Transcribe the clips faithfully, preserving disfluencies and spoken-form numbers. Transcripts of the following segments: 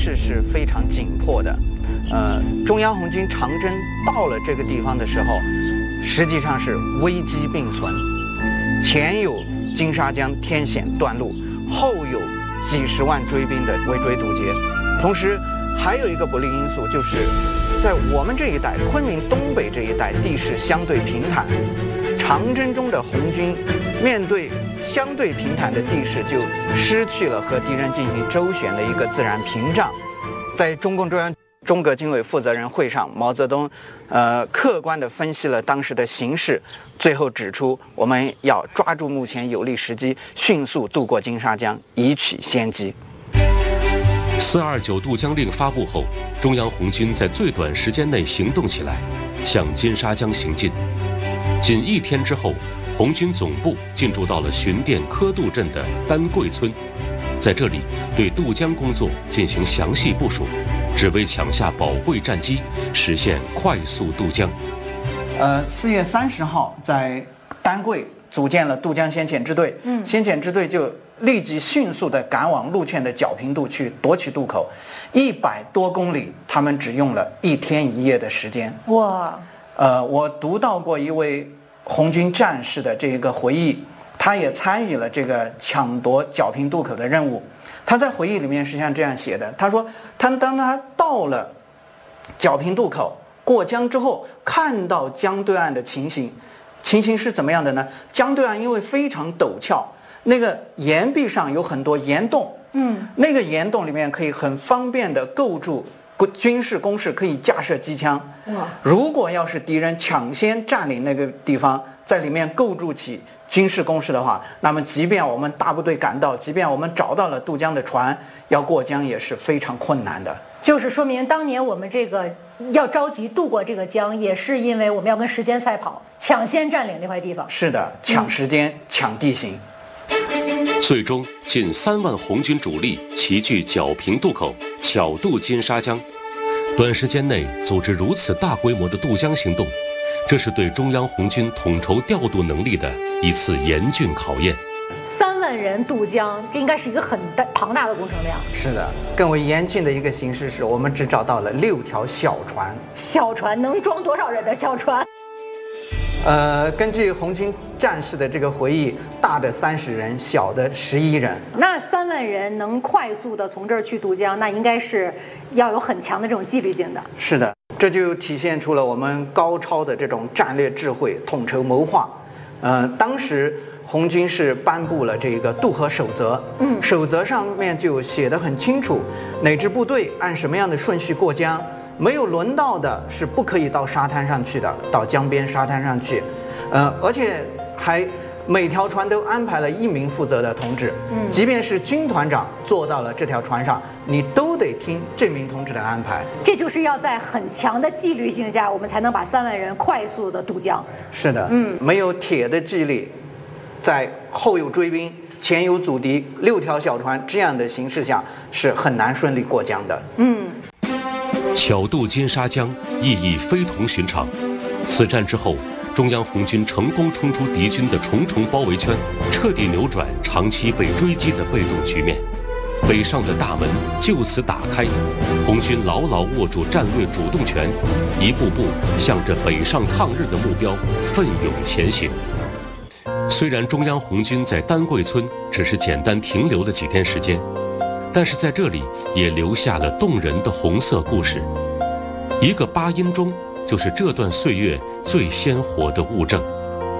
势是非常紧迫的。呃，中央红军长征到了这个地方的时候，实际上是危机并存，前有金沙江天险断路，后有几十万追兵的围追堵截，同时还有一个不利因素，就是在我们这一带昆明东北这一带地势相对平坦，长征中的红军面对相对平坦的地势，就失去了和敌人进行周旋的一个自然屏障。在中共中央中革军委负责人会上，毛泽东呃客观地分析了当时的形势，最后指出我们要抓住目前有利时机，迅速渡过金沙江，以取先机。 四二九渡江令发布后，中央红军在最短时间内行动起来，向金沙江行进。仅一天之后，红军总部进驻到了巡甸科渡镇的丹桂村，在这里对渡江工作进行详细部署，只为抢下宝贵战机，实现快速渡江。 呃，四月三十号在丹桂组建了渡江先遣支队，嗯，先遣支队就立即迅速地赶往陆劝的皎平渡去夺取渡口，一百多公里，他们只用了一天一夜的时间。哇！呃，我读到过一位红军战士的这个回忆，他也参与了这个抢夺皎平渡口的任务。他在回忆里面是像这样写的，他说他当他到了皎平渡口过江之后，看到江对岸的情形，情形是怎么样的呢？江对岸因为非常陡峭，那个岩壁上有很多岩洞，嗯，那个岩洞里面可以很方便的构筑军事工事，可以架设机枪。如果要是敌人抢先占领那个地方，在里面构筑起军事工事的话，那么即便我们大部队赶到，即便我们找到了渡江的船，要过江也是非常困难的。 就是说明当年我们这个要着急渡过这个江，也是因为我们要跟时间赛跑，抢先占领那块地方。是的， 抢时间、嗯、抢地形。 最终，近三万红军主力齐聚皎平渡口，巧渡金沙江。短时间内组织如此大规模的渡江行动，这是对中央红军统筹调度能力的一次严峻考验。 三万人渡江，这应该是一个很大庞大的工程量。 是的，更为严峻的一个形势是我们只找到了六条小船。 小船能装多少人的小船？ 呃，根据红军战士的这个回忆，大的三十人，小的十一人。 那三万人能快速的从这儿去渡江，那应该是要有很强的这种纪律性的。 是的，这就体现出了我们高超的这种战略智慧、统筹谋划。呃，当时红军是颁布了这个渡河守则，嗯，守则上面就写得很清楚，哪支部队按什么样的顺序过江。没有轮到的是不可以到沙滩上去的，到江边沙滩上去，呃，而且还每条船都安排了一名负责的同志，嗯，即便是军团长坐到了这条船上，你都得听这名同志的安排。 这就是要在很强的纪律性下，我们才能把三万人快速的渡江。 是的，嗯，没有铁的纪律，在后有追兵，前有阻敌，六条小船这样的形势下是很难顺利过江的。嗯。 巧渡金沙江意义非同寻常。此战之后，中央红军成功冲出敌军的重重包围圈，彻底扭转长期被追击的被动局面。北上的大门就此打开，红军牢牢握住战略主动权，一步步向着北上抗日的目标奋勇前行。虽然中央红军在丹桂村只是简单停留了几天时间，但是在这里也留下了动人的红色故事。一个八音钟就是这段岁月最鲜活的物证。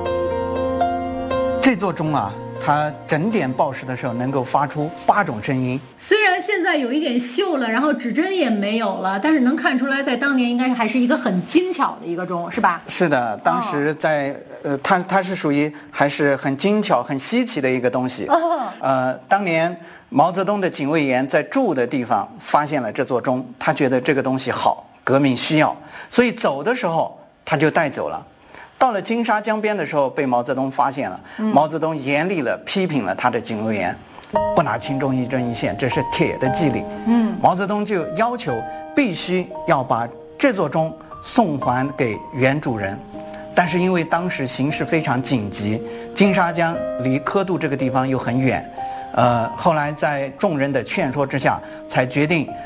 这座钟啊，它整点报时的时候能够发出八种声音。 虽然现在有一点锈了，然后指针也没有了，但是能看出来在当年应该还是一个很精巧的一个钟，是吧？ 是的，当时在、哦、呃，它它是属于还是很精巧很稀奇的一个东西。哦、呃，当年毛泽东的警卫员在住的地方发现了这座钟，他觉得这个东西好，革命需要，所以走的时候他就带走了。到了金沙江边的时候，被毛泽东发现了，嗯、毛泽东严厉地批评了他的警卫员，不拿群众一针一线，这是铁的纪律。嗯，毛泽东就要求必须要把这座钟送还给原主人。但是因为当时形势非常紧急，金沙江离科渡这个地方又很远，呃，后来在众人的劝说之下，才决定